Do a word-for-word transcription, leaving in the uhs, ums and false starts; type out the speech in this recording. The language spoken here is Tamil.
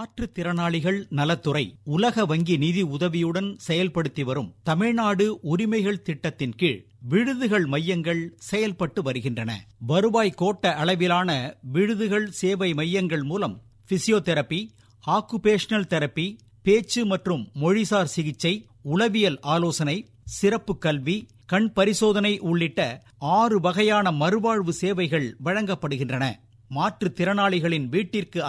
மாற்றுத்திறனாளிகள் நலத்துறை உலக வங்கி நிதி உதவியுடன் செயல்படுத்தி வரும் தமிழ்நாடு உரிமைகள் திட்டத்தின் கீழ் விடுதிகள் மையங்கள் செயல்பட்டு வருகின்றன. வருவாய் கோட்ட அளவிலான விடுதிகள் சேவை மையங்கள் மூலம் பிசியோதெரபி, ஆக்குபேஷனல் தெரபி, பேச்சு மற்றும் மொழிசார் சிகிச்சை, உளவியல் ஆலோசனை, சிறப்பு கல்வி, கண் பரிசோதனை உள்ளிட்ட ஆறு வகையான மறுவாழ்வு சேவைகள் வழங்கப்படுகின்றன. மாற்றுத்திறனாளிகளின் வீட்டிற்கு